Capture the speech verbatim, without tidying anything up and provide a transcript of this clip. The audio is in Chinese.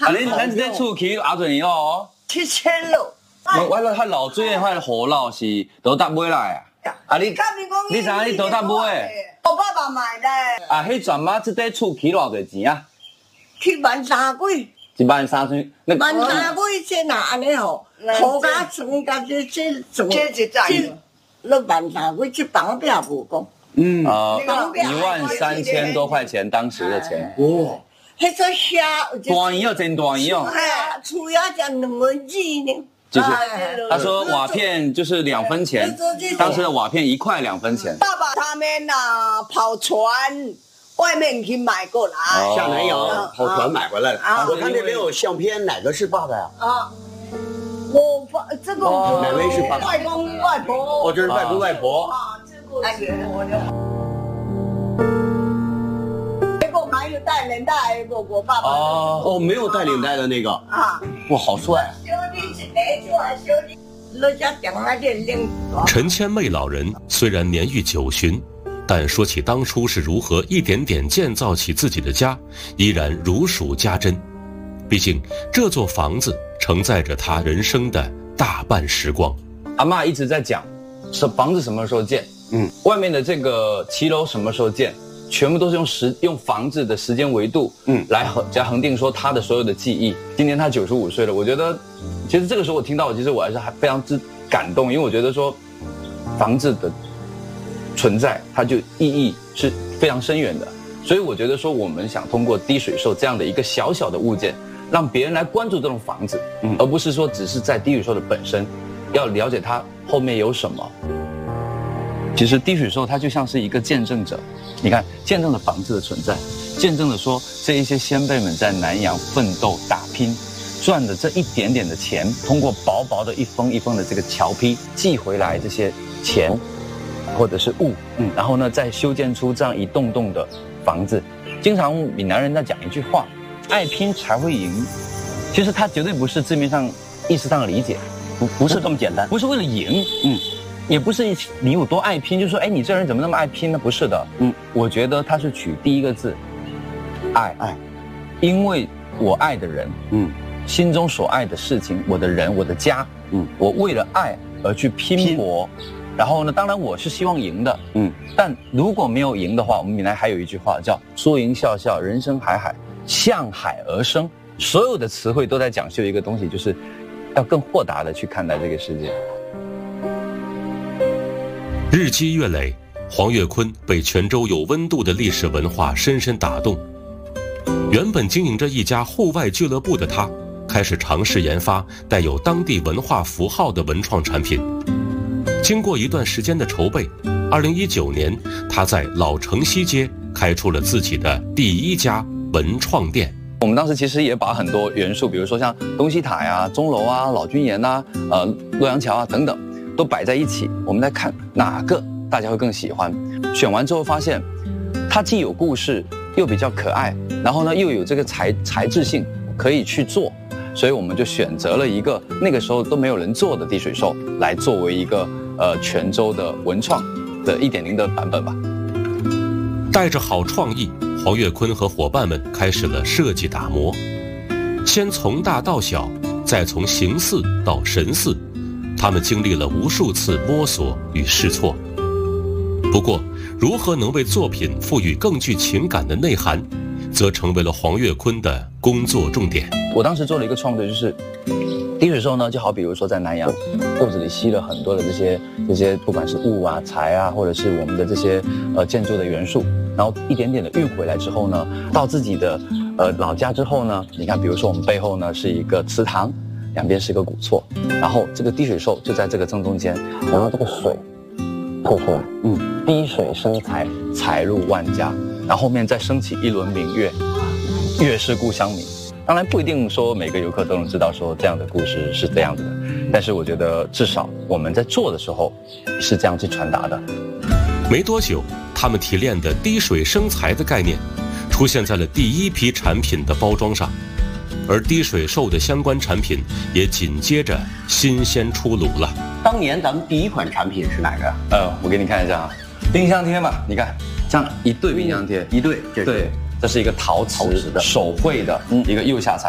啊，你咱这厝起阿阵样哦？ 七千六。 我我了，较老水的，迄河路是倒搭买来啊。啊你，你知影你倒搭买？ 我爸爸买的。 啊，迄阵嘛，这块厝起偌侪钱啊？ 起万三几。 一万三千。 万三几钱啊？安尼吼，土家厝甲这这厝，这一在。那万三几，这房价无讲。嗯。 啊，一万三千多块钱，当时的钱。 哇。迄个虾。 大鱼哦，真大鱼哦。 系啊，厝也才两分二呢。 就是，他说瓦片就是两分钱，当时的瓦片一块两分钱。 爸爸他们呐跑船，外面去买过来。 向南洋跑船买回来的。我看这边有相片，哪个是爸爸呀？啊， 我爸这个哪位是爸爸？ 外公外婆。 哦，这是外公外婆。 啊，这个是我的。还有带领带过我爸爸哦哦，没有带领带的那个啊，哇，好帅！ 陈千妹老人虽然年逾九旬，但说起当初是如何一点点建造起自己的家，依然如数家珍。毕竟这座房子承载着他人生的大半时光。 阿嬷一直在讲，是房子什么时候建？嗯，外面的这个骑楼什么时候建？全部都是用时用房子的时间维度，嗯，来恒加恒定说他的所有的记忆。今年他九十五岁了，我觉得，其实这个时候我听到，其实我还是还非常之感动，因为我觉得说，房子的存在，它就意义是非常深远的。所以我觉得说，我们想通过滴水兽这样的一个小小的物件，让别人来关注这种房子，嗯，而不是说只是在滴水兽的本身，要了解它后面有什么。其实滴水兽它就像是一个见证者，你看，见证了房子的存在，见证了说这一些先辈们在南洋奋斗打拼，赚的这一点点的钱，通过薄薄的一封一封的这个侨批寄回来这些钱，或者是物，嗯，然后呢再修建出这样一栋栋的房子。经常闽南人在讲一句话，爱拼才会赢，其实它绝对不是字面上意思上的理解， 不不是这么简单， 不是为了赢，嗯。也不是你有多爱拼，就说哎，你这人怎么那么爱拼呢？不是的，嗯，我觉得他是取第一个字，爱爱，因为我爱的人，嗯，心中所爱的事情，我的人，我的家，嗯，我为了爱而去拼搏，然后呢，当然我是希望赢的，嗯，但如果没有赢的话，我们闽南还有一句话叫说赢笑笑，人生海海，向海而生，所有的词汇都在讲究一个东西，就是要更豁达的去看待这个世界。 日积月累，黄岳坤被泉州有温度的历史文化深深打动。原本经营着一家户外俱乐部的他，开始尝试研发带有当地文化符号的文创产品。经过一段时间的筹备，二零一九年，他在老城西街开出了自己的第一家文创店。 我们当时其实也把很多元素，比如说像东西塔呀、钟楼啊、老君岩啊、呃洛阳桥啊等等，都摆在一起，我们在看哪个大家会更喜欢。选完之后发现，它既有故事，又比较可爱，然后呢又有这个材材质性可以去做，所以我们就选择了一个那个时候都没有人做的滴水兽，来作为一个呃泉州的文创的 一点零 的版本吧。 带着好创意，黄岳坤和伙伴们开始了设计打磨，先从大到小，再从形似到神似。他们经历了无数次摸索与试错，不过如何能为作品赋予更具情感的内涵，则成为了黄岳坤的工作重点。 我当时做了一个创作，就是滴水兽呢，就好比如说在南洋肚子里吸了很多的这些这些，不管是物啊、材啊，或者是我们的这些呃建筑的元素，然后一点点的运回来之后呢，到自己的呃老家之后呢，你看，比如说我们背后呢是一个祠堂。两边是个古厝，然后这个滴水兽就在这个正中间，然后这个水吐出来，嗯，滴水生财，财入万家，然后后面再升起一轮明月，月是故乡明。当然不一定说每个游客都能知道说这样的故事是这样子的，但是我觉得至少我们在做的时候是这样去传达的。 没多久，他们提炼的滴水生财的概念出现在了第一批产品的包装上。而滴水兽的相关产品也紧接着新鲜出炉了。 当年咱们第一款产品是哪个？ 呃，我给你看一下啊，冰箱贴嘛，你看这样一对冰箱贴， 一对， 对，这是一个陶瓷的手绘的一个釉下彩。